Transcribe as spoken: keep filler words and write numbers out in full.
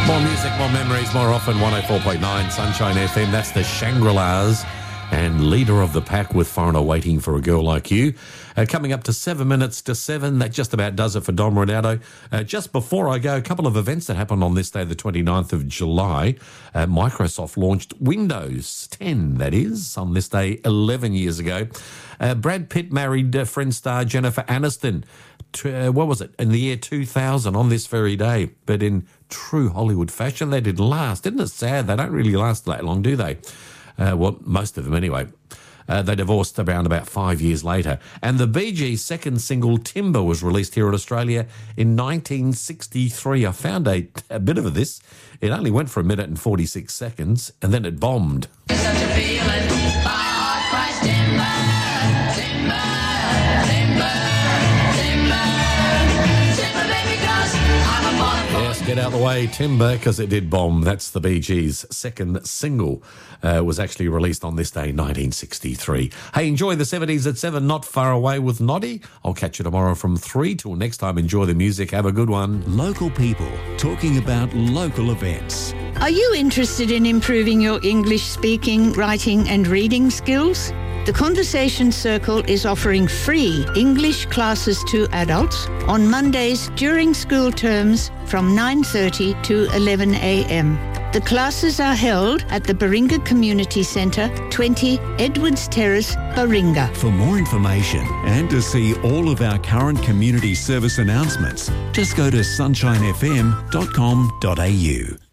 More music, more memories, more often. one oh four point nine Sunshine F M. That's the Shangri-Las and Leader of the Pack with Foreigner Waiting for a Girl Like You. Uh, coming up to seven minutes to seven. That just about does it for Dom Renato. Uh, just before I go, a couple of events that happened on this day, the twenty-ninth of July. Uh, Microsoft launched Windows ten, that is, on this day eleven years ago. Uh, Brad Pitt married uh, friend star Jennifer Aniston. Uh, what was it, in the year two thousand on this very day. But in true Hollywood fashion, they didn't last. Isn't it sad? They don't really last that long, do they? Uh, well, most of them anyway. Uh, they divorced around about five years later. And the Bee Gees' second single, Timber, was released here in Australia in nineteen sixty-three. I found a, a bit of this. It only went for a minute and forty-six seconds, and then it bombed. Such a feeling, my heart cries timber, timber, timber, timber, timber, baby, 'cause I'm a born. Yes, get out of the way, Timber, because it did bomb. That's the Bee Gees' second single. Uh, was actually released on this day, nineteen sixty-three. Hey, enjoy the seventies at seven, Not Far Away with Noddy. I'll catch you tomorrow from three. Till next time, enjoy the music. Have a good one. Local people talking about local events. Are you interested in improving your English speaking, writing and reading skills? The Conversation Circle is offering free English classes to adults on Mondays during school terms from nine thirty to eleven a.m. The classes are held at the Baringa Community Centre, twenty Edwards Terrace, Baringa. For more information and to see all of our current community service announcements, just go to sunshine f m dot com dot a u.